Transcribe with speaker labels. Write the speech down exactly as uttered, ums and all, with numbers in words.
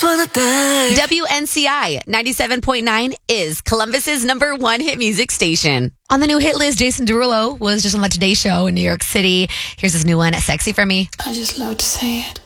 Speaker 1: wanna die.
Speaker 2: W N C I ninety-seven point nine is Columbus's number one hit music station. On the new hit list, Jason Derulo was just on the Today Show in New York City. Here's his new one, Sexy for Me.
Speaker 1: I just love to say it.